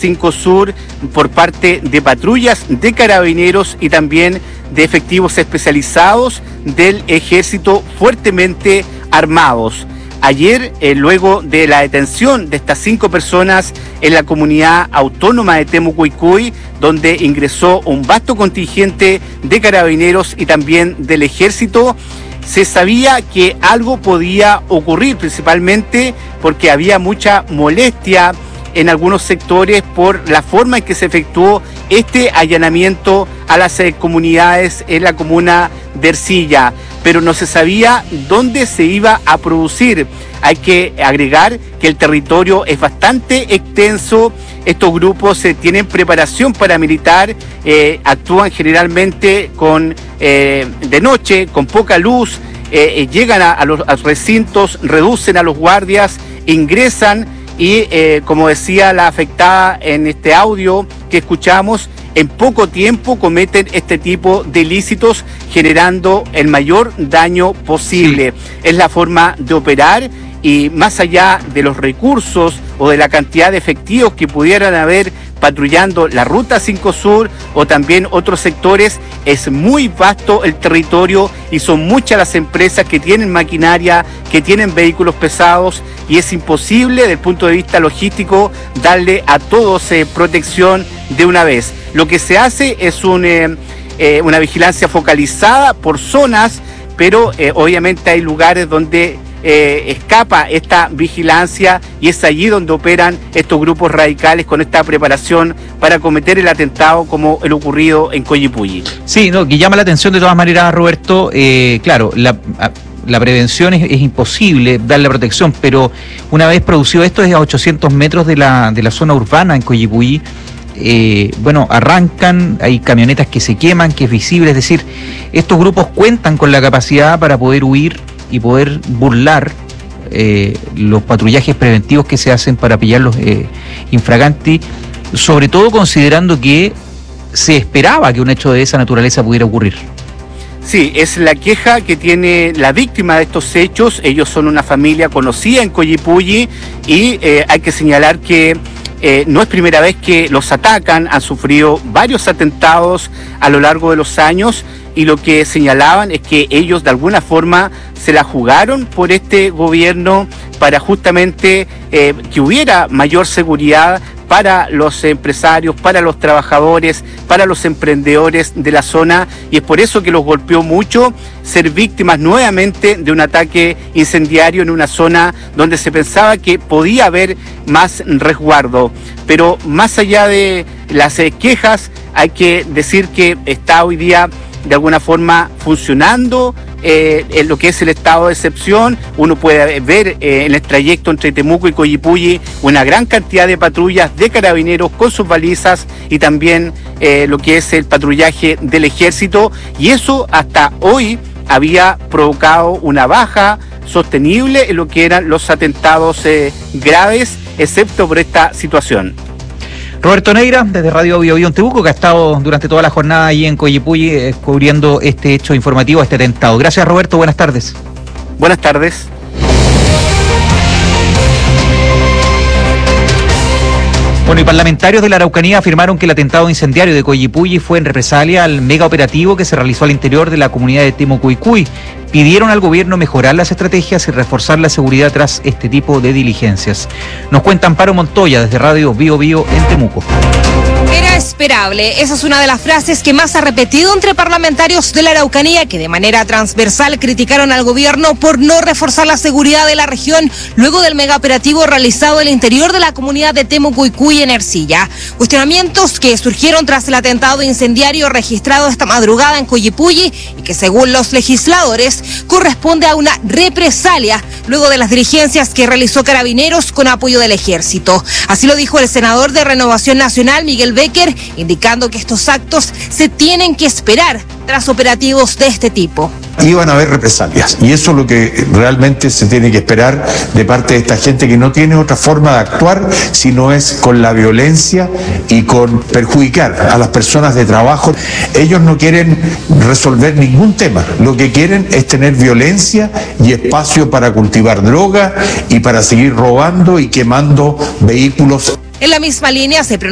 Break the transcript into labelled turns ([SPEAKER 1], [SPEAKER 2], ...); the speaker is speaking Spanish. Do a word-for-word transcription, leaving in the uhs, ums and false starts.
[SPEAKER 1] cinco Sur por parte de patrullas de carabineros y también de efectivos especializados del ejército fuertemente armados. Ayer, eh, luego de la detención de estas cinco personas en la comunidad autónoma de Temucuicui, donde ingresó un vasto contingente de carabineros y también del ejército, se sabía que algo podía ocurrir, principalmente porque había mucha molestia en algunos sectores por la forma en que se efectuó este allanamiento a las eh, comunidades en la comuna de Ercilla, pero no se sabía dónde se iba a producir. Hay que agregar que el territorio es bastante extenso, estos grupos eh, tienen preparación paramilitar, eh, actúan generalmente con eh, de noche, con poca luz, eh, eh, llegan a, a los a recintos, reducen a los guardias, ingresan y, eh, como decía la afectada en este audio que escuchamos, en poco tiempo cometen este tipo de ilícitos generando el mayor daño posible. Sí. Es la forma de operar y más allá de los recursos o de la cantidad de efectivos que pudieran haber patrullando la Ruta cinco Sur o también otros sectores, es muy vasto el territorio y son muchas las empresas que tienen maquinaria, que tienen vehículos pesados y es imposible desde el punto de vista logístico darle a todos eh, protección de una vez. Lo que se hace es un, eh, eh, una vigilancia focalizada por zonas, pero eh, obviamente hay lugares donde Eh, escapa esta vigilancia y es allí donde operan estos grupos radicales con esta preparación para cometer el atentado como el ocurrido en Coyipulli.
[SPEAKER 2] Sí, no, que llama la atención de todas maneras, Roberto, eh, claro, la, la prevención es, es imposible darle protección, pero una vez producido esto es a ochocientos metros de la, de la zona urbana en Coyipulli. Eh, bueno, arrancan, hay camionetas que se queman, que es visible, es decir, estos grupos cuentan con la capacidad para poder huir y poder burlar eh, los patrullajes preventivos que se hacen para pillarlos eh, infraganti, sobre todo considerando que se esperaba que un hecho de esa naturaleza pudiera ocurrir.
[SPEAKER 1] Sí, es la queja que tiene la víctima de estos hechos. Ellos son una familia conocida en Coyipulli y eh, hay que señalar que Eh, no es primera vez que los atacan, han sufrido varios atentados a lo largo de los años y lo que señalaban es que ellos de alguna forma se la jugaron por este gobierno para justamente eh, que hubiera mayor seguridad para los empresarios, para los trabajadores, para los emprendedores de la zona y es por eso que los golpeó mucho ser víctimas nuevamente de un ataque incendiario en una zona donde se pensaba que podía haber más resguardo. Pero más allá de las quejas, hay que decir que está hoy día de alguna forma funcionando eh, en lo que es el estado de excepción. Uno puede ver eh, en el trayecto entre Temuco y Coyipulli una gran cantidad de patrullas de carabineros con sus balizas y también eh, lo que es el patrullaje del ejército y eso hasta hoy había provocado una baja sostenible en lo que eran los atentados eh, graves, excepto por esta situación.
[SPEAKER 2] Roberto Neira, desde Radio Bio Bio en Temuco, que ha estado durante toda la jornada allí en Coyipulli eh, cubriendo este hecho informativo, este atentado. Gracias, Roberto, buenas tardes.
[SPEAKER 1] Buenas tardes.
[SPEAKER 2] Bueno, y parlamentarios de la Araucanía afirmaron que el atentado incendiario de Coyipulli fue en represalia al mega operativo que se realizó al interior de la comunidad de Temucuicui. Pidieron al gobierno mejorar las estrategias y reforzar la seguridad tras este tipo de diligencias. Nos cuenta Amparo Montoya desde Radio Bio Bio en Temuco.
[SPEAKER 3] Era esperable, esa es una de las frases que más ha repetido entre parlamentarios de la Araucanía que de manera transversal criticaron al gobierno por no reforzar la seguridad de la región luego del megaoperativo realizado al interior de la comunidad de Temucuicui en Ercilla. Cuestionamientos que surgieron tras el atentado incendiario registrado esta madrugada en Coyipulli y que según los legisladores corresponde a una represalia luego de las diligencias que realizó Carabineros con apoyo del Ejército. Así lo dijo el senador de Renovación Nacional, Miguel Becker, indicando que estos actos se tienen que esperar tras operativos de este tipo.
[SPEAKER 4] Iban a haber represalias y eso es lo que realmente se tiene que esperar de parte de esta gente que no tiene otra forma de actuar si no es con la violencia y con perjudicar a las personas de trabajo. Ellos no quieren resolver ningún tema, lo que quieren es tener violencia y espacio para cultivar droga y para seguir robando y quemando vehículos.
[SPEAKER 3] En la misma línea se